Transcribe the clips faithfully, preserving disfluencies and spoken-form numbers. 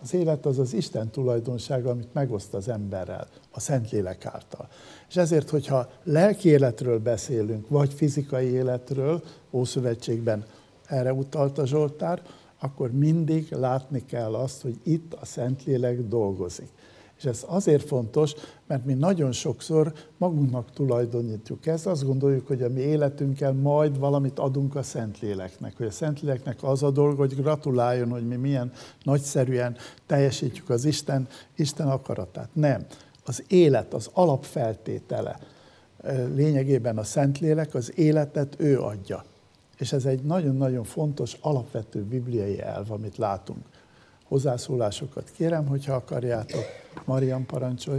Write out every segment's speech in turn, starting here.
Az élet az az Isten tulajdonsága, amit megoszt az emberrel, a Szentlélek által. És ezért, hogyha lelki életről beszélünk, vagy fizikai életről, Ószövetségben erre utalt a Zsoltár, akkor mindig látni kell azt, hogy itt a Szentlélek dolgozik. És ez azért fontos, mert mi nagyon sokszor magunknak tulajdonítjuk ezt, azt gondoljuk, hogy a mi életünkkel majd valamit adunk a Szentléleknek, hogy a Szentléleknek az a dolga, hogy gratuláljon, hogy mi milyen nagyszerűen teljesítjük az Isten, Isten akaratát. Nem. Az élet, az alapfeltétele. Lényegében a Szentlélek az életet ő adja. És ez egy nagyon-nagyon fontos, alapvető bibliai elv, amit látunk. Hozzászólásokat kérem, hogyha akarjátok. Marian, parancsolj!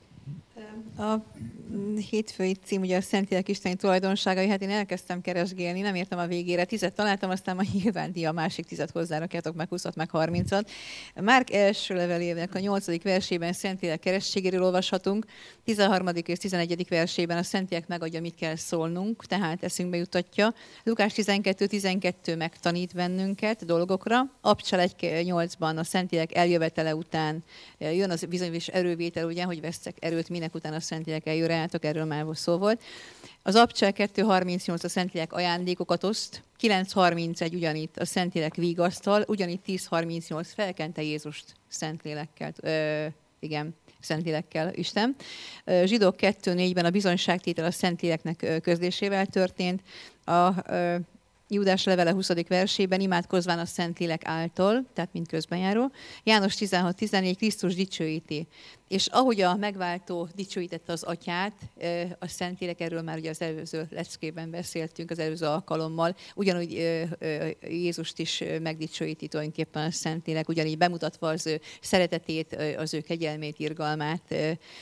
A hétfői cím ugye a Szentlélek isteni tulajdonságai, hát én elkezdtem keresgélni, nem értem a végére, tizet találtam, aztán majd nyilván ti a másik tizet hozzárakjátok, meg huszat, meg harmincat. Márk első levelének a nyolcadik versében Szentlélek kerességéről olvashatunk, tizenharmadik és tizenegyedik versében a Szentlélek megadja, mit kell szólnunk, tehát eszünkbe jutatja. Lukás tizenkettő tizenkettő megtanít bennünket dolgokra. Abcsel egy nyolcban a Szentlélek eljövetele után jön az bizonyos erővétel, ugye, hogy vesztek erőt, minek után a Szentlélek eljön rátok, erről már szó volt. Az Abcsel kettő harmincnyolc a Szentlélek ajándékokat oszt, kilenc harmincegy ugyanitt a Szentlélek vigasztal, ugyanitt tíz harmincnyolc felkente Jézust Szentlélekkel, ö, igen, Szentlélekkel Isten. Zsidók kettő négyben a bizonyságtétel a Szentléleknek közlésével történt. A ö, Júdás levele huszadik versében imádkozván a Szentlélek által, tehát mint közbenjáró. János tizenhat tizennégy Krisztus dicsőíti. És ahogy a megváltó dicsőítette az atyát, a Szentlélek, erről már ugye az előző leckében beszéltünk, az előző alkalommal, ugyanúgy Jézust is megdicsőíti tulajdonképpen a Szentlélek, ugyanígy bemutatva az ő szeretetét, az ő kegyelmét, irgalmát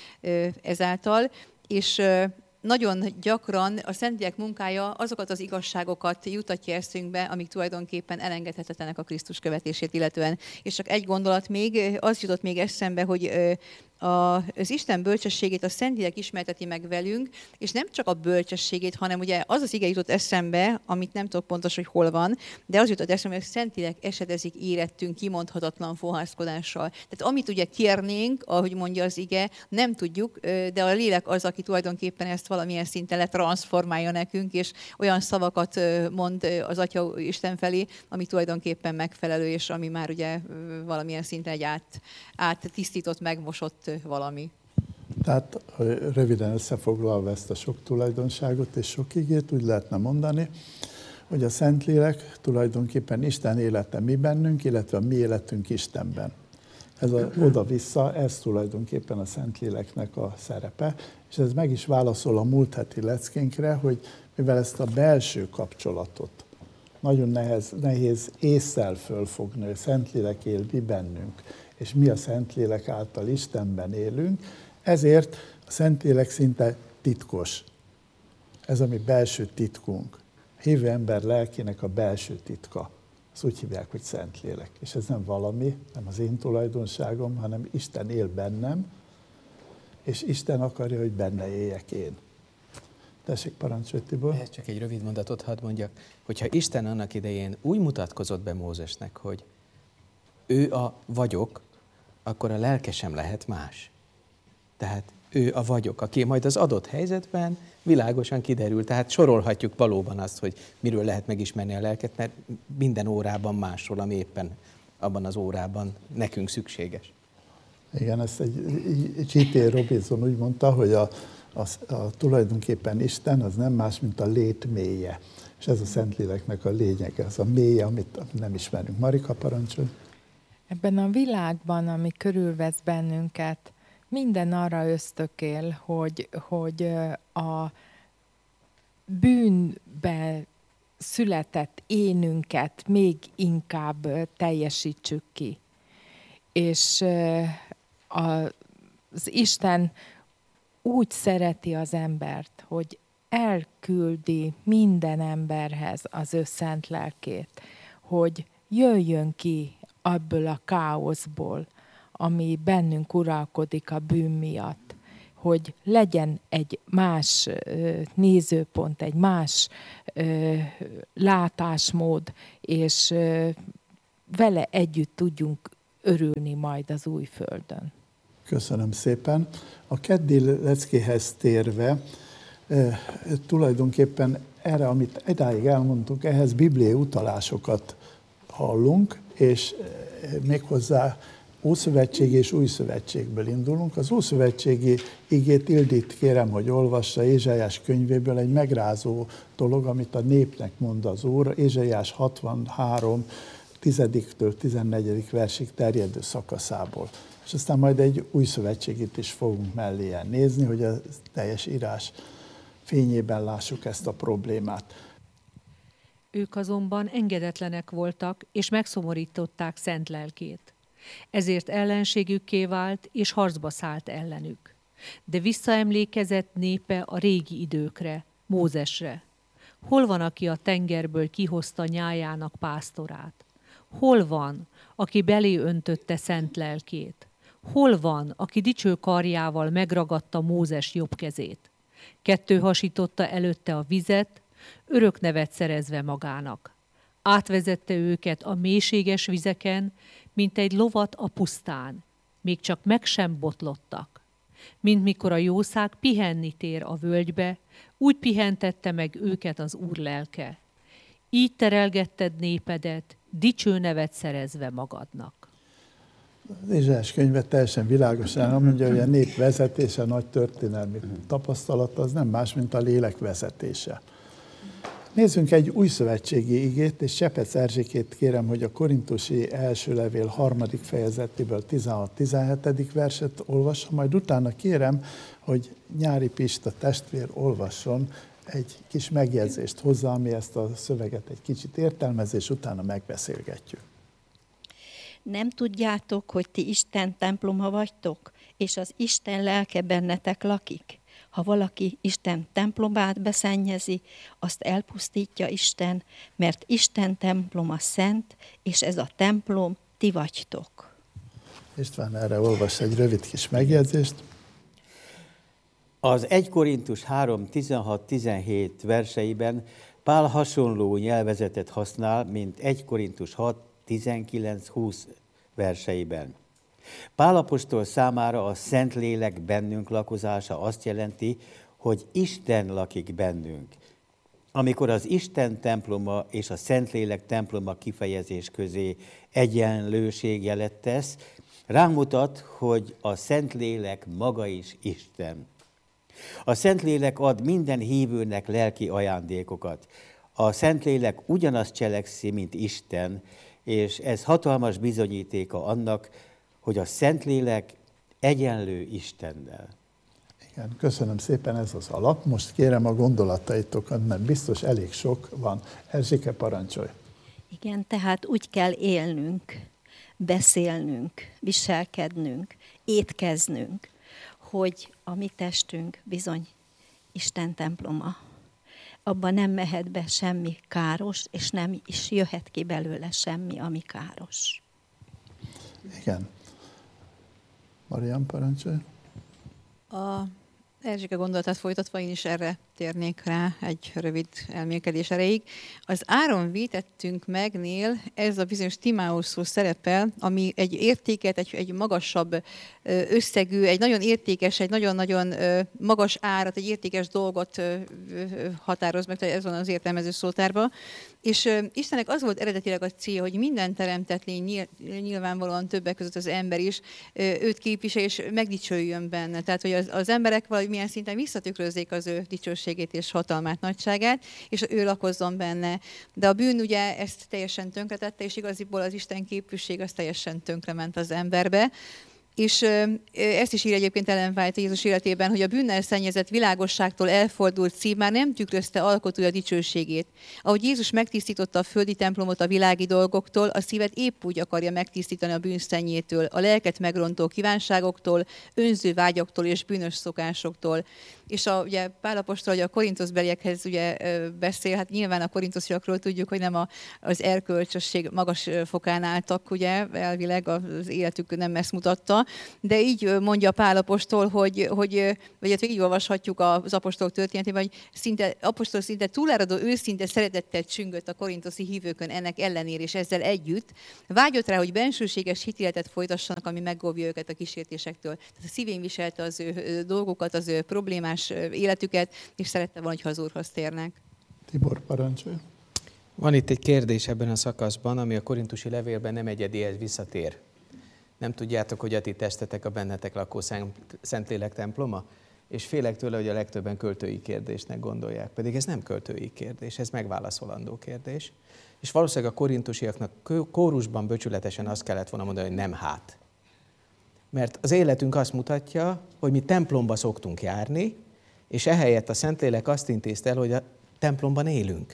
ezáltal. És nagyon gyakran a Szentlélek munkája azokat az igazságokat jutatja eszünkbe, amik tulajdonképpen elengedhetetlenek a Krisztus követését illetően. És csak egy gondolat még, az jutott még eszembe, hogy az Isten bölcsességét a Szentlélek ismerteti meg velünk, és nem csak a bölcsességét, hanem ugye az az ige jutott eszembe, amit nem tudok pontos, hogy hol van, de az jutott eszembe, hogy a Szentlélek esedezik érettünk kimondhatatlan fohászkodással. Tehát amit ugye kérnénk, ahogy mondja az ige, nem tudjuk, de a lélek az, aki tulajdonképpen ezt valamilyen szinten letranszformálja nekünk, és olyan szavakat mond az Atya Isten felé, ami tulajdonképpen megfelelő, és ami már ugye valamilyen szinten egy át, áttisztított, megmosott valami. Tehát röviden összefoglalva ezt a sok tulajdonságot és sok igét, úgy lehetne mondani, hogy a Szentlélek tulajdonképpen Isten élete mi bennünk, illetve a mi életünk Istenben. Ez a, oda-vissza, ez tulajdonképpen a Szentléleknek a szerepe, és ez meg is válaszol a múlt heti leckénkre, hogy mivel ezt a belső kapcsolatot nagyon nehéz, nehéz ésszel fölfogni, hogy a Szentlélek él mi bennünk, és mi a Szentlélek által Istenben élünk, ezért a Szentlélek szinte titkos. Ez a mi belső titkunk. A hívő ember lelkének a belső titka. Ezt úgy hívják, hogy Szentlélek. És ez nem valami, nem az én tulajdonságom, hanem Isten él bennem, és Isten akarja, hogy benne éljek én. Tessék, parancsolj, Tibor. Ehhez csak egy rövid mondatot hadd mondjak, hogyha Isten annak idején úgy mutatkozott be Mózesnek, hogy ő a vagyok, akkor a lelke sem lehet más. Tehát ő a vagyok, aki majd az adott helyzetben világosan kiderül. Tehát sorolhatjuk valóban azt, hogy miről lehet megismerni a lelket, mert minden órában másról, ami éppen abban az órában nekünk szükséges. Igen, ezt egy G T Robinson úgy mondta, hogy a, a, a tulajdonképpen Isten az nem más, mint a lét mélye. És ez a Szentléleknek a lényege, ez a mélye, amit nem ismerünk. Marika, parancsolj! Ebben a világban, ami körülvesz bennünket, minden arra ösztökél, hogy, hogy a bűnbe született énünket még inkább teljesítsük ki. És az Isten úgy szereti az embert, hogy elküldi minden emberhez az ő szent lelkét, hogy jöjjön ki abból a káoszból, ami bennünk uralkodik a bűn miatt, hogy legyen egy más ö, nézőpont, egy más ö, látásmód, és ö, vele együtt tudjunk örülni majd az új földön. Köszönöm szépen. A keddi leckéhez térve, e, tulajdonképpen erre, amit edáig elmondtunk, ehhez bibliai utalásokat hallunk, és méghozzá Ószövetség és Új Szövetségből indulunk. Az Ószövetségi igét Ildit kérem, hogy olvassa Ézsaiás könyvéből, egy megrázó dolog, amit a népnek mond az Úr, Ézsaiás hatvanhárom, tizediktől tizennegyedik versig terjedő szakaszából. És aztán majd egy Új Szövetségit is fogunk melléje nézni, hogy a teljes írás fényében lássuk ezt a problémát. Ők azonban engedetlenek voltak, és megszomorították szent lelkét. Ezért ellenségükké vált, és harcba szállt ellenük. De visszaemlékezett népe a régi időkre, Mózesre. Hol van, aki a tengerből kihozta nyájának pásztorát? Hol van, aki belé öntötte szent lelkét? Hol van, aki dicső karjával megragadta Mózes jobb kezét? Kettő hasította előtte a vizet, örök nevet szerezve magának. Átvezette őket a mélységes vizeken, mint egy lovat a pusztán, még csak meg sem botlottak. Mint mikor a jószág pihenni tér a völgybe, úgy pihentette meg őket az Úr lelke. Így terelgetted népedet, dicső nevet szerezve magadnak. Az Ézsaiás könyve teljesen világosan mondja, hogy a nép vezetése, nagy történelmi tapasztalata, az nem más, mint a lélek vezetése. Nézzünk egy új szövetségi igét, és Csepec Erzsikét kérem, hogy a korintusi első levél harmadik fejezetéből tizenhat-tizenhetedik verset olvassa, majd utána kérem, hogy Nyári Pista testvér olvasson egy kis megjegyzést hozzá, ami ezt a szöveget egy kicsit értelmez, és utána megbeszélgetjük. Nem tudjátok, hogy ti Isten temploma vagytok, és az Isten lelke bennetek lakik? Ha valaki Isten templomát beszennyezi, azt elpusztítja Isten, mert Isten temploma szent, és ez a templom ti vagytok. István erre olvas egy rövid kis megjegyzést. Az egy Korintus három tizenhat-tizenhét verseiben Pál hasonló nyelvezetet használ, mint egy Korintus hat tizenkilenc-húsz verseiben. Pál apostol számára a Szentlélek bennünk lakozása azt jelenti, hogy Isten lakik bennünk. Amikor az Isten temploma és a Szentlélek temploma kifejezés közé egyenlőség jelet tesz, rámutat, hogy a Szentlélek maga is Isten. A Szentlélek ad minden hívőnek lelki ajándékokat. A Szentlélek ugyanazt cselekszi, mint Isten, és ez hatalmas bizonyítéka annak, hogy a Szentlélek egyenlő Istennel. Igen, köszönöm szépen, ez az alap. Most kérem a gondolataitokat, mert biztos elég sok van. Erzsike, parancsolj! Igen, tehát úgy kell élnünk, beszélnünk, viselkednünk, étkeznünk, hogy a mi testünk bizony Isten temploma. Abban nem mehet be semmi káros, és nem is jöhet ki belőle semmi, ami káros. Igen. Marian, parancsolj! A Erzsike gondolatát folytatva én is erre térnék rá egy rövid elmélkedés erejéig. Az Áron vétettünk megnél ez a bizonyos Timáus szó szerepel, ami egy értéket, egy, egy magasabb összegű, egy nagyon értékes, egy nagyon-nagyon magas árat, egy értékes dolgot határoz meg, tehát ez van az értelmező szótárban. És Istennek az volt eredetileg a célja, hogy minden teremtett lény, nyilvánvalóan többek között az ember is, őt képvisel és megdicsőjön benne. Tehát, hogy az, az emberek valamilyen szinten visszatükrözzék az ő dicsőségét és hatalmát, nagyságát, és ő lakozzon benne. De a bűn ugye ezt teljesen tönkretette, és igaziból az Isten képűség az teljesen tönkrement az emberbe. És ezt is ír egyébként Ellen White Jézus életében, hogy a bűnnel szennyezett világosságtól elfordult szív már nem tükrözte alkotója dicsőségét. Ahogy Jézus megtisztította a földi templomot a világi dolgoktól, a szívet épp úgy akarja megtisztítani a bűnszennyétől, a lelket megrontó kívánságoktól, önző vágyaktól és bűnös szokásoktól. és a, ugye Pál apostol, hogy a korintuszbeliekhez ugye beszél, hát nyilván a korintusiakról tudjuk, hogy nem a, az erkölcsösség magas fokán álltak, ugye, elvileg az életük nem ezt mutatta, de így mondja Pál apostol, hogy, hogy vagy így olvashatjuk az apostolok történetében, hogy szinte, apostol szinte túláradó őszinte szeretettel csüngött a korintuszi hívőkön ennek ellenére, és ezzel együtt vágyott rá, hogy bensőséges hitéletet folytassanak, ami megóvja őket a kísértésektől. Tehát a szívén viselte az ő dolgokat, az ő problémás életüket, és szerette volna, hogy az Úrhoz térnek. Tibor, parancsolj! Van itt egy kérdés ebben a szakaszban, ami a korintusi levélben nem egyedihez visszatér. Nem tudjátok, hogy a ti testetek a bennetek lakó Szentlélek temploma? És félek tőle, hogy a legtöbben költői kérdésnek gondolják. Pedig ez nem költői kérdés, ez megválaszolandó kérdés. És valószínűleg a korintusiaknak kórusban böcsületesen azt kellett volna mondani, hogy nem hát. Mert az életünk azt mutatja, hogy mi templomba szoktunk járni, és ehelyett a Szentlélek azt intézte el, hogy a templomban élünk.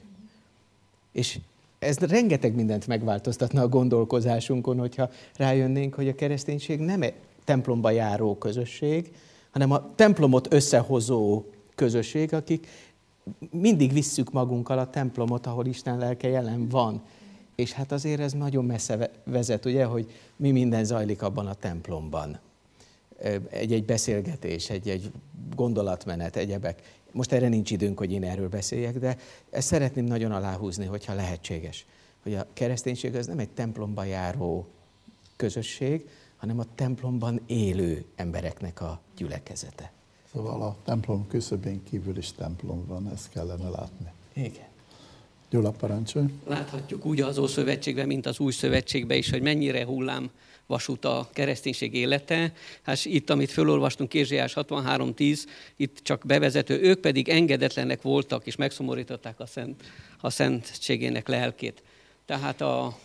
És ez rengeteg mindent megváltoztatna a gondolkozásunkon, hogyha rájönnénk, hogy a kereszténység nem egy templomba járó közösség, hanem a templomot összehozó közösség, akik mindig visszük magunkkal a templomot, ahol Isten lelke jelen van. És hát azért ez nagyon messze vezet, ugye, hogy mi minden zajlik abban a templomban. Egy-egy beszélgetés, egy-egy gondolatmenet, egyebek. Most erre nincs időnk, hogy én erről beszéljek, de ezt szeretném nagyon aláhúzni, hogyha lehetséges. Hogy a kereszténység az nem egy templomba járó közösség, hanem a templomban élő embereknek a gyülekezete. Szóval a templom küszöbén kívül is templom van, ezt kellene látni. Igen. Gyula, parancsolj! Láthatjuk úgy az Ószövetségben, mint az Új Szövetségben is, hogy mennyire hullám vasút a kereszténység élete. Hát itt, amit fölolvastunk, Ézsaiás hatvanhárom tíz, itt csak bevezető, ők pedig engedetlenek voltak, és megszomorították a, szent, a szentségének lelkét. Tehát a,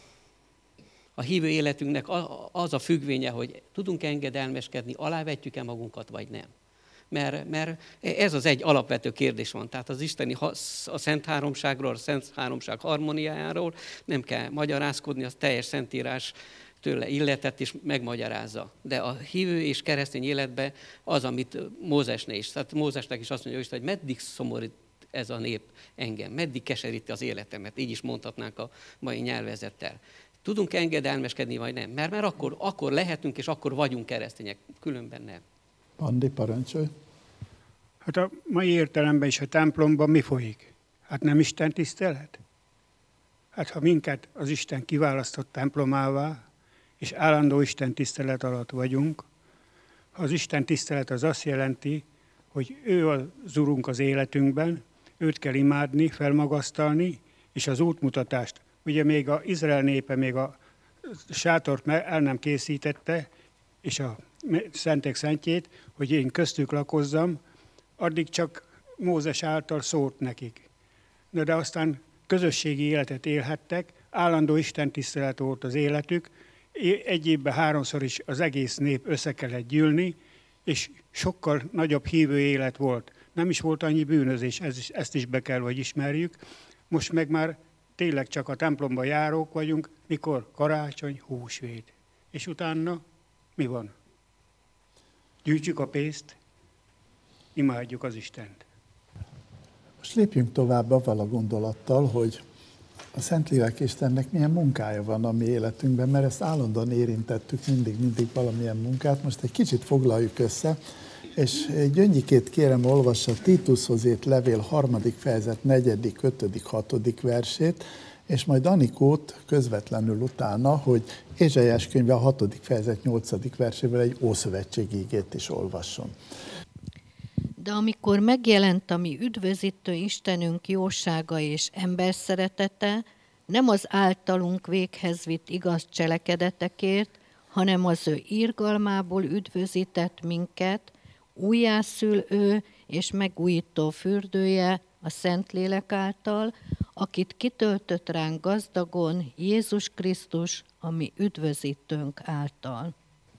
a hívő életünknek az a függvénye, hogy tudunk engedelmeskedni, alávetjük-e magunkat, vagy nem. Mert, mert ez az egy alapvető kérdés van. Tehát az isteni, a Szent Háromságról, a Szent Háromság harmóniájáról nem kell magyarázkodni, az teljes Szentírás tőle illetett és megmagyarázza. De a hívő és keresztény életben az, amit Mózesnek is, tehát Mózesnek is azt mondja, hogy meddig szomorít ez a nép engem, meddig keseríti az életemet, így is mondhatnánk a mai nyelvezettel. Tudunk engedelmeskedni, vagy nem? Mert, mert akkor, akkor lehetünk, és akkor vagyunk keresztények, különben nem. Andi, parancsolj! Hát a mai értelemben is a templomban mi folyik? Hát nem Isten tisztelet? Hát ha minket az Isten kiválasztott templomává, és állandó Isten tisztelet alatt vagyunk, ha az Isten tisztelet az azt jelenti, hogy ő az Urunk az életünkben, őt kell imádni, felmagasztalni, és az útmutatást. Ugye még az Izrael népe még a sátort el nem készítette, és a szentek szentjét, hogy én köztük lakozzam, addig csak Mózes által szólt nekik. Na de aztán közösségi életet élhettek, állandó istentisztelet volt az életük, egy évben háromszor is az egész nép össze kellett gyűlni, és sokkal nagyobb hívő élet volt. Nem is volt annyi bűnözés, ez is, ezt is be kell, hogy ismerjük. Most meg már tényleg csak a templomba járók vagyunk, mikor karácsony, húsvét. És utána mi van? Gyűjtsük a pénzt, imádjuk az Istent. Most lépjünk tovább avval a gondolattal, hogy a Szentlélek Istennek milyen munkája van a mi életünkben, mert ezt állandóan érintettük mindig-mindig valamilyen munkát. Most egy kicsit foglaljuk össze, és Gyöngyikét kérem, olvassa Títuszhoz írt levél harmadik fejezet negyedik, ötödik, hatodik versét, és majd Anikót közvetlenül utána, hogy Ézsaiás könyve a hatodik fejezet nyolcadik verséből egy ószövetségi igét is olvasson. De amikor megjelent a mi üdvözítő Istenünk jósága és ember szeretete, nem az általunk véghez vitt igaz cselekedetekért, hanem az ő irgalmából üdvözített minket, újjászül ő és megújító fürdője a Szentlélek által, akit kitöltött ránk gazdagon Jézus Krisztus, a mi üdvözítőnk által.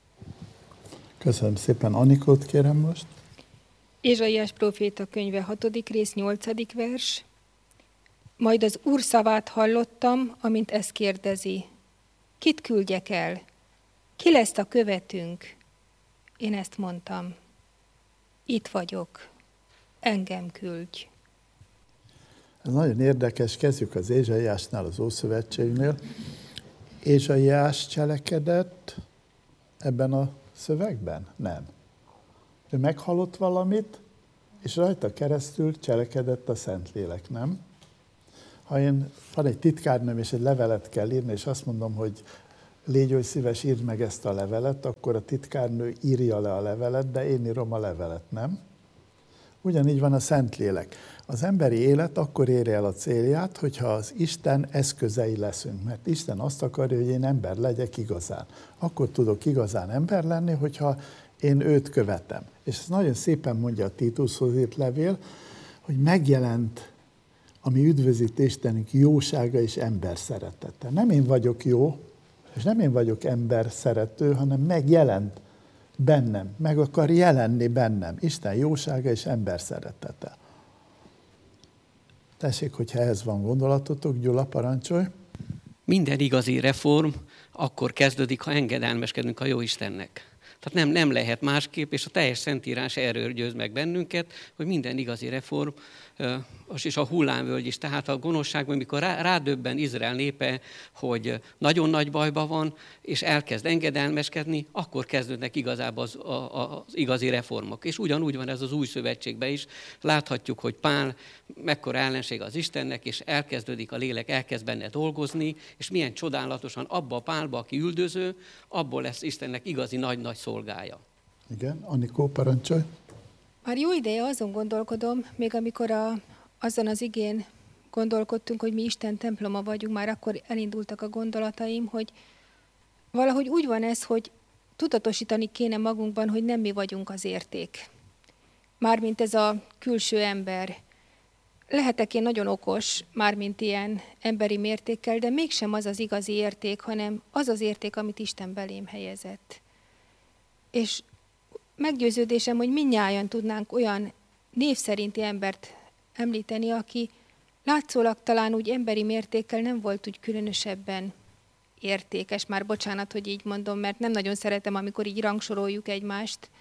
Köszönöm szépen. Anikót kérem most. Ézsaiás próféta könyve hatodik rész nyolcadik vers. Majd az Úr szavát hallottam, amint ezt kérdezi. Kit küldjek el? Ki lesz a követünk? Én ezt mondtam. Itt vagyok. engem küldj. Ez nagyon érdekes, kezdjük az Ézsaiásnál, az Ószövetségnél. Ézsaiás cselekedett ebben a szövegben? Nem. Ő meghallott valamit, és rajta keresztül cselekedett a Szentlélek, nem? Ha én, van egy titkárnőm, és egy levelet kell írni, és azt mondom, hogy légy oly szíves, írd meg ezt a levelet, akkor a titkárnő írja le a levelet, de én írom a levelet, nem? Ugyanígy van a Szentlélek. Az emberi élet akkor éri el a célját, hogyha az Isten eszközei leszünk, mert Isten azt akarja, hogy én ember legyek igazán. Akkor tudok igazán ember lenni, hogyha én őt követem. És ezt nagyon szépen mondja a Títushoz írt levél, hogy megjelent a mi üdvözítő Istenünk jósága és ember szeretete. Nem én vagyok jó, és nem én vagyok ember szerető, hanem megjelent bennem, meg akar jelenni bennem. Isten jósága és ember szeretete. Tessék, hogyha ehhez van gondolatotok, Gyula, parancsolj. Minden igazi reform akkor kezdődik, ha engedelmeskedünk a jó Istennek. Tehát nem, nem lehet másképp, és a teljes Szentírás erről győz meg bennünket, hogy minden igazi reform, és a hullámvölgy is, tehát a gonoszságban, amikor rá, rádöbben Izrael népe, hogy nagyon nagy bajban van, és elkezd engedelmeskedni, akkor kezdődnek igazából az, az igazi reformok. És ugyanúgy van ez az új szövetségben is. Láthatjuk, hogy Pál mekkora ellenség az Istennek, és elkezdődik a lélek, elkezd benne dolgozni, és milyen csodálatosan abba a Pálba, aki üldöző, abból lesz Istennek igazi nagy-nagy szolgája. Igen, Anikó, parancsolj. Már jó ideje azon gondolkodom, még amikor a, azon az igén gondolkodtunk, hogy mi Isten temploma vagyunk, már akkor elindultak a gondolataim, hogy valahogy úgy van ez, hogy tudatosítani kéne magunkban, hogy nem mi vagyunk az érték. Mármint ez a külső ember. Lehetek én nagyon okos, mármint ilyen emberi mértékkel, de mégsem az az igazi érték, hanem az az érték, amit Isten belém helyezett. És meggyőződésem, hogy mindnyájan tudnánk olyan név szerinti embert említeni, aki látszólag talán úgy emberi mértékkel nem volt úgy különösebben értékes. Már bocsánat, hogy így mondom, mert nem nagyon szeretem, amikor így rangsoroljuk egymást.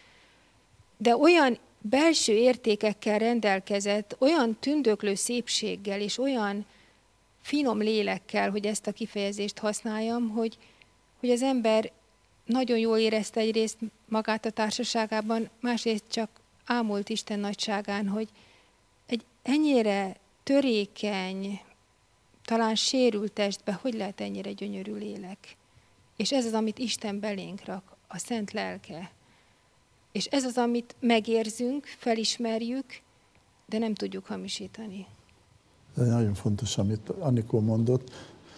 De olyan belső értékekkel rendelkezett, olyan tündöklő szépséggel és olyan finom lélekkel, hogy ezt a kifejezést használjam, hogy, hogy az ember nagyon jól érezte egyrészt magát a társaságában, másrészt csak ámult Isten nagyságán, hogy egy ennyire törékeny, talán sérült testbe, hogy lehet ennyire gyönyörű lélek. És ez az, amit Isten belénk rak, a szent lelke. És ez az, amit megérzünk, felismerjük, de nem tudjuk hamisítani. Ez nagyon fontos, amit Anikó mondott.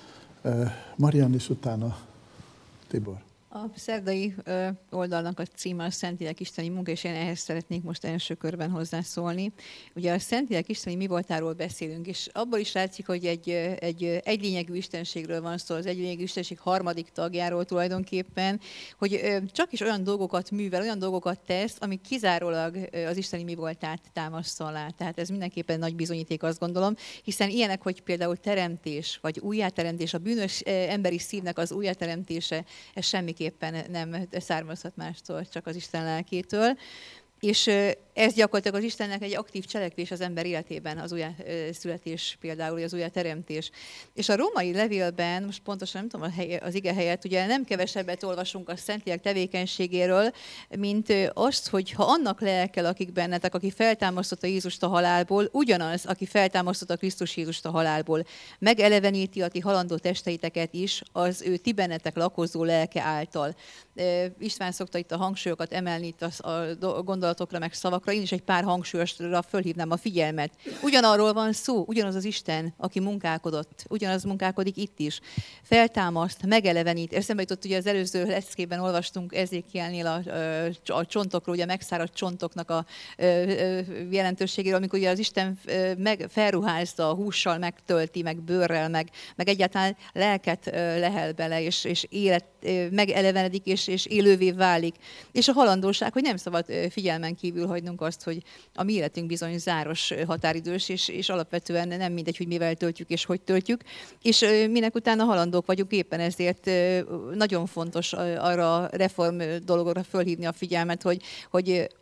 Marian is utána Tibor. A szerdai ö, oldalnak a címe a Szentlélek isteni munka, és én ehhez szeretnék most első körben hozzászólni. Ugye a Szentlélek isteni mi voltáról beszélünk, és abból is látszik, hogy egy, egy egylényegű istenségről van szó, az egylényegű istenség harmadik tagjáról tulajdonképpen, hogy ö, csak is olyan dolgokat művel, olyan dolgokat tesz, ami kizárólag az isteni mi voltát támasztja alá. Tehát ez mindenképpen nagy bizonyíték, azt gondolom, hiszen ilyenek, hogy például teremtés, vagy újjáteremtés, a bűnös emberi szívnek az újjáteremtése, ez semmi éppen nem származhat mástól, csak az Isten lelkétől. És ez gyakorlatilag az Istennek egy aktív cselekvés az ember életében, az újjászületés például, az újjáteremtés. És a római levélben, most pontosan nem tudom a hely, az ige helyett, ugye nem kevesebbet olvasunk a Szentlélek tevékenységéről, mint azt, hogy ha annak lelkel, akik bennetek, aki feltámasztotta Jézust a halálból, ugyanaz, aki feltámasztotta Krisztus Jézust a halálból, megeleveníti a ti halandó testeiteket is az ő ti bennetek lakozó lelke által. István szokta itt a hangsúlyokat emelni itt a gondolatokra, meg szavakra. Én is egy pár hangsúlyosra fölhívnám a figyelmet. Ugyanarról van szó, ugyanaz az Isten, aki munkálkodott, ugyanaz munkálkodik itt is. Feltámaszt, megelevenít. Eszembe jutott, ugye az előző leckében olvastunk Ezékielnél a, a csontokról, ugye a megszáradt csontoknak a jelentőségéről, amikor ugye az Isten meg, felruházza a hússal, megtölti, meg bőrrel, meg, meg egyáltalán lelket lehel bele, és, és élet megelevenedik, és, és élővé válik. És a halandóság, hogy nem szabad figyelmen kívül hagynunk azt, hogy a mi életünk bizony záros határidős, és, és alapvetően nem mindegy, hogy mivel töltjük és hogy töltjük. És minek utána halandók vagyunk, éppen ezért nagyon fontos arra a reform dologra fölhívni a figyelmet, hogy, hogy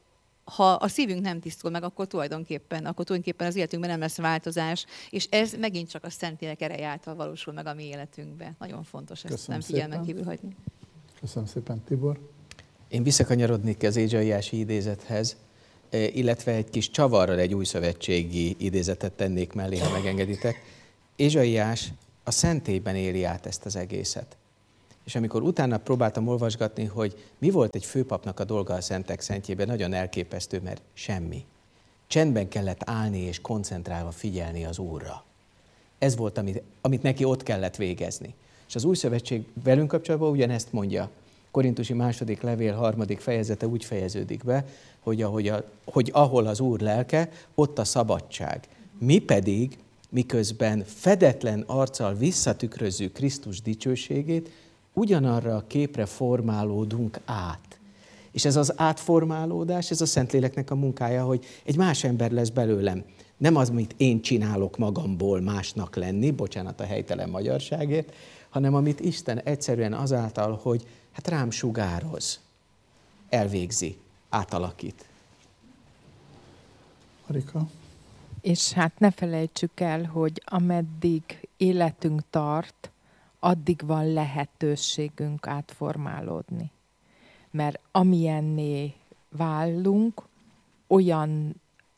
ha a szívünk nem tisztul meg, akkor tulajdonképpen, akkor tulajdonképpen az életünkben nem lesz változás, és ez megint csak a Szentlélek ereje által valósul meg a mi életünkben. Nagyon fontos ezt Köszönöm nem figyelmen szépen. kívül hagyni. Köszönöm szépen, Tibor. Én visszakanyarodnék az ézsaiási idézethez, illetve egy kis csavarral egy új szövetségi idézetet tennék mellé, ha megengeditek. Ézsaiás a szentélyben éli át ezt az egészet. És amikor utána próbáltam olvasgatni, hogy mi volt egy főpapnak a dolga a szentek szentjében, nagyon elképesztő, mert semmi. Csendben kellett állni és koncentrálva figyelni az Úrra. Ez volt, amit, amit neki ott kellett végezni. És az új szövetség velünk kapcsolatban ugyanezt mondja. Korintusi második levél harmadik fejezete úgy fejeződik be, hogy, ahogy a, hogy ahol az Úr lelke, ott a szabadság. Mi pedig, miközben fedetlen arccal visszatükrözzük Krisztus dicsőségét, ugyanarra a képre formálódunk át. És ez az átformálódás, ez a Szentléleknek a munkája, hogy egy más ember lesz belőlem. Nem az, amit én csinálok magamból másnak lenni, bocsánat a helytelen magyarságért, hanem amit Isten egyszerűen azáltal, hogy hát rám sugároz, elvégzi, átalakít. Marika? És hát ne felejtsük el, hogy ameddig életünk tart, addig van lehetőségünk átformálódni. Mert amilyenné válunk, olyannak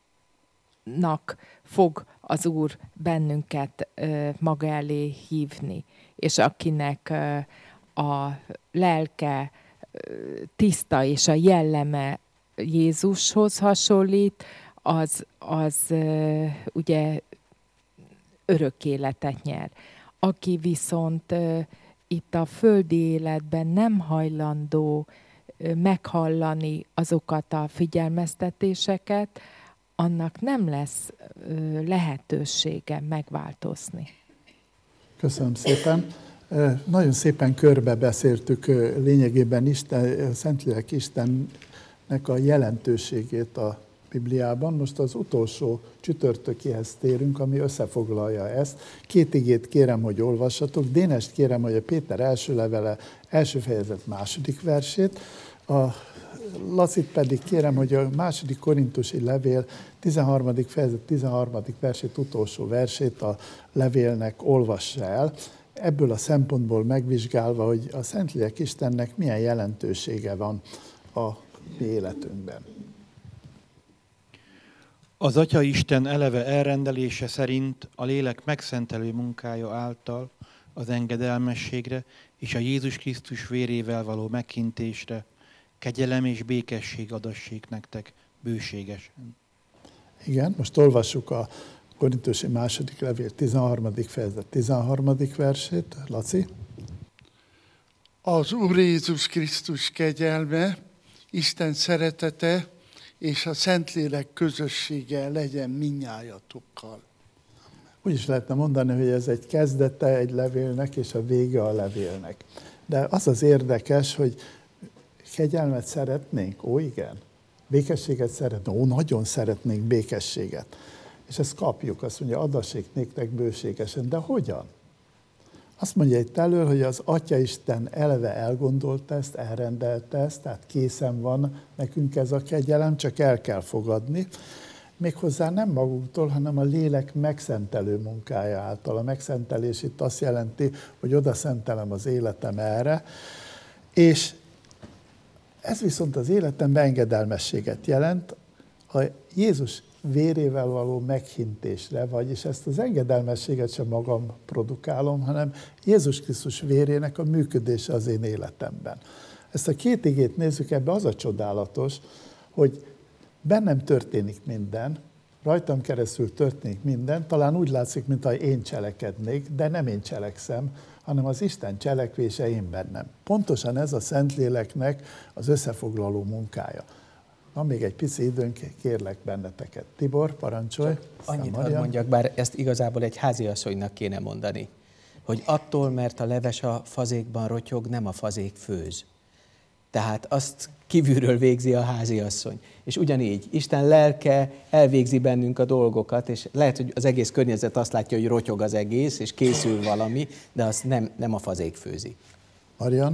fog az Úr bennünket ö, maga elé hívni. És akinek ö, a lelke ö, tiszta és a jelleme Jézushoz hasonlít, az, az ö, ugye örök életet nyer. Aki viszont uh, itt a földi életben nem hajlandó uh, meghallani azokat a figyelmeztetéseket, annak nem lesz uh, lehetősége megváltozni. Köszönöm szépen. Uh, nagyon szépen körbe beszéltük uh, lényegében Isten, Szentlélek Istennek a jelentőségét a Bibliában. Most az utolsó csütörtökihez térünk, ami összefoglalja ezt. Két igét kérem, hogy olvassatok. Dénest kérem, hogy a Péter első levele első fejezet második versét, a Lacit pedig kérem, hogy a második korintusi levél tizenharmadik fejezet tizenharmadik versét, utolsó versét a levélnek olvassa el. Ebből a szempontból megvizsgálva, hogy a Szentlélek Istennek milyen jelentősége van a mi életünkben. Az Atya Isten eleve elrendelése szerint a lélek megszentelő munkája által az engedelmességre és a Jézus Krisztus vérével való meghintésre kegyelem és békesség adassék nektek bőségesen. Igen, most olvassuk a korintusi második levél tizenharmadik fejezet tizenharmadik versét. Laci? Az Úr Jézus Krisztus kegyelme, Isten szeretete és a Szentlélek közössége legyen mindnyájatokkal. Úgy is lehetne mondani, hogy ez egy kezdete egy levélnek, és a vége a levélnek. De az az érdekes, hogy kegyelmet szeretnénk, ó igen, békességet szeretnénk, ó nagyon szeretnénk békességet. És ezt kapjuk, azt mondja, adassék néktek bőségesen. De hogyan? Azt mondja itt elől, hogy az Atya Isten eleve elgondolta ezt, elrendelte ezt, tehát készen van nekünk ez a kegyelem, csak el kell fogadni. Méghozzá nem magunktól, hanem a lélek megszentelő munkája által. A megszentelés itt azt jelenti, hogy oda szentelem az életem erre, és ez viszont az életemben engedelmességet jelent, a Jézus vérével való meghintésre, vagyis ezt az engedelmességet sem magam produkálom, hanem Jézus Krisztus vérének a működése az én életemben. Ezt a két igét nézzük, ebbe az a csodálatos, hogy bennem történik minden, rajtam keresztül történik minden, talán úgy látszik, mintha én cselekednék, de nem én cselekszem, hanem az Isten cselekvése én bennem. Pontosan ez a Szentléleknek az összefoglaló munkája. Van még egy pici időnk, kérlek benneteket. Tibor, parancsolj. Csak annyit hadd mondjak, bár ezt igazából egy háziasszonynak kéne mondani, hogy attól, mert a leves a fazékban rotyog, nem a fazék főz. Tehát azt kívülről végzi a háziasszony. És ugyanígy, Isten lelke elvégzi bennünk a dolgokat, és lehet, hogy az egész környezet azt látja, hogy rotyog az egész, és készül valami, de azt nem, nem a fazék főzi. Marian?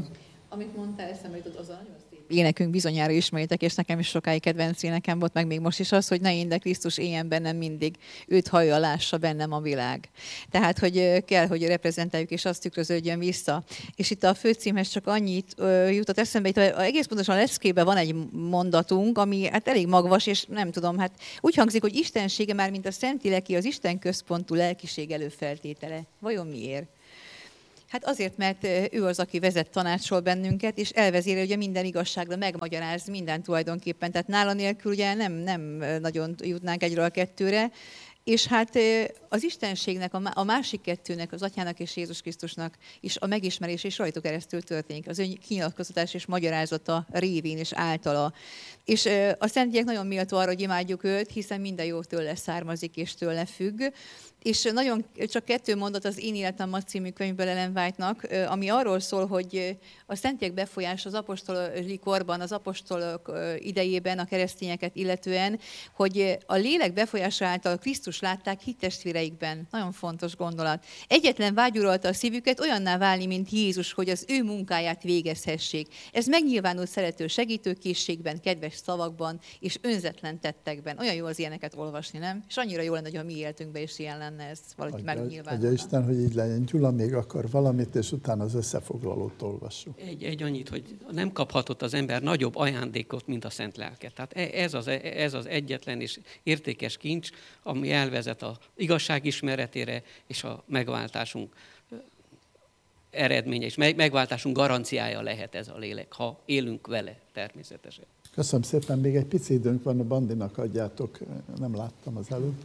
Amit mondtál, eszembe jutott, az a nagyon szép énekünk, bizonyára ismeritek, és nekem is sokáig kedvenc énekem volt, meg még most is az, hogy ne én, de Krisztus éljen bennem mindig, őt hallja, lássa bennem a világ. Tehát, hogy kell, hogy reprezentáljuk, és azt tükröződjön vissza. És itt a főcímhez csak annyit ö, jutott eszembe, itt a, egész pontosan a leckében van egy mondatunk, ami hát elég magvas, és nem tudom, hát úgy hangzik, hogy istensége már, mint a Szentléleki, az Isten központú lelkiség előfeltétele. Vajon miért? Hát azért, mert ő az, aki vezet, tanácsol bennünket, és elvezérel ugye minden igazságra, megmagyaráz minden tulajdonképpen. Tehát nála nélkül ugye nem, nem nagyon jutnánk egyről a kettőre. És hát az Istenségnek, a másik kettőnek, az Atyának és Jézus Krisztusnak is a megismerés és rajtuk keresztül történik. Az ő kinyilatkoztatás és magyarázata révén és általa. És a szentiek nagyon méltó arra, hogy imádjuk őt, hiszen minden jó tőle származik és tőle függ. És nagyon csak kettő mondat az Én életem ma című könyvből Ellen White-nak, ami arról szól, hogy a szentiek befolyás az apostoli korban, az apostolok idejében a keresztényeket illetően, hogy a lélek befolyása által Krisztus látták hittestvéreikben. Nagyon fontos gondolat. Egyetlen vágy uralta a szívüket olyanná válni, mint Jézus, hogy az ő munkáját végezhessék. Ez megnyilvánul szerető segítőkészségben, kedves szavakban és önzetlen tettekben. Olyan jó az ilyeneket olvasni, nem? És annyira jó lenne, hogy a mi életünkben is ilyen lenne ez valahogy megnyilvánulna. Adja Isten, hogy így legyen. Gyula még akar valamit, és utána az összefoglalót olvassuk. Egy, egy annyit, hogy nem kaphatott az ember nagyobb ajándékot, mint a Szent Lelket. Tehát ez az, ez az egyetlen és értékes kincs, ami elvezet az igazság ismeretére és a megváltásunk eredménye, és megváltásunk garanciája lehet ez a lélek, ha élünk vele természetesen. Köszönöm szépen, még egy pici időnk van, a Bandinak adjátok, nem láttam az előtt.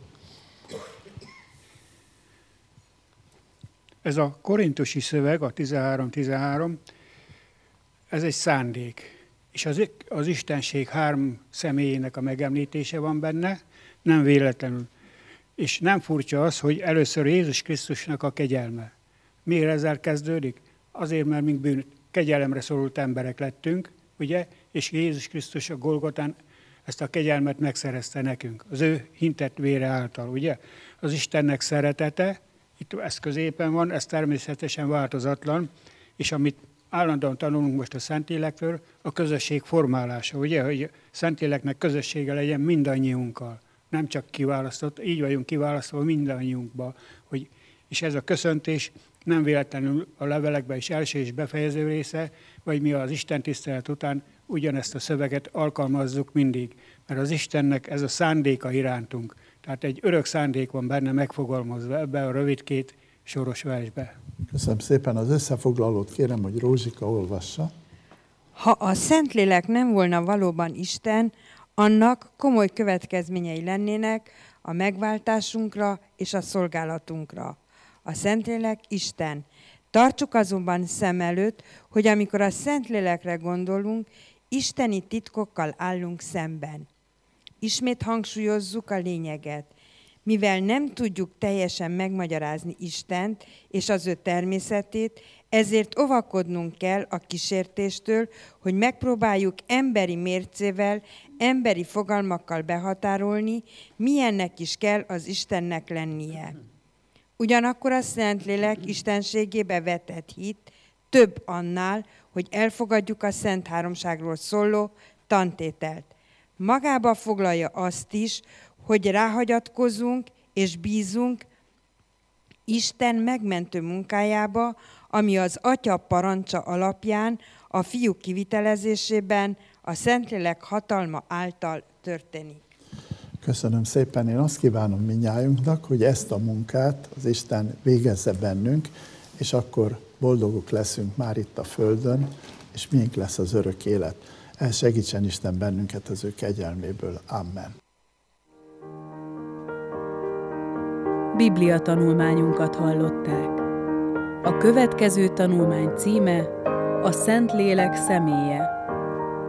Ez a korintusi szöveg, a tizenhárom tizenhárom, ez egy szándék. És az, az Istenség három személyének a megemlítése van benne, nem véletlenül. És nem furcsa az, hogy először Jézus Krisztusnak a kegyelme. Miért ezzel kezdődik? Azért, mert mink bűn, kegyelemre szorult emberek lettünk, ugye? És Jézus Krisztus a Golgotán ezt a kegyelmet megszerezte nekünk. Az ő hintett vére által, ugye? Az Istennek szeretete, itt ez középen van, ez természetesen változatlan, és amit állandóan tanulunk most a Szentlélekről, a közösség formálása, ugye, hogy a Szentléleknek közössége legyen mindannyiunkkal, nem csak kiválasztott, így vagyunk kiválasztva mindannyiunkba, hogy, és ez a köszöntés nem véletlenül a levelekben is első és befejező része, vagy mi az Isten tisztelet után ugyanezt a szöveget alkalmazzuk mindig, mert az Istennek ez a szándéka irántunk. Tehát egy örök szándék van benne megfogalmazva ebbe a rövid két soros versbe. Köszönöm szépen, az összefoglalót kérem, hogy Rózsika olvassa. Ha a Szentlélek nem volna valóban Isten, annak komoly következményei lennének a megváltásunkra és a szolgálatunkra. A Szentlélek Isten. Tartsuk azonban szem előtt, hogy amikor a Szentlélekre gondolunk, isteni titkokkal állunk szemben. Ismét hangsúlyozzuk a lényeget. Mivel nem tudjuk teljesen megmagyarázni Istent és az ő természetét, ezért óvakodnunk kell a kísértéstől, hogy megpróbáljuk emberi mércével, emberi fogalmakkal behatárolni, milyennek is kell az Istennek lennie. Ugyanakkor a Szentlélek istenségébe vetett hit több annál, hogy elfogadjuk a Szent Háromságról szóló tantételt. Magába foglalja azt is, hogy ráhagyatkozunk és bízunk Isten megmentő munkájába, ami az Atya parancsa alapján a Fiú kivitelezésében a Szentlélek hatalma által történik. Köszönöm szépen, én azt kívánom mindnyájunknak, hogy ezt a munkát az Isten végezze bennünk, és akkor boldogok leszünk már itt a Földön, és miénk lesz az örök élet. El segítsen Isten bennünket az ő kegyelméből. Amen. Biblia tanulmányunkat hallották. A következő tanulmány címe a Szentlélek személye.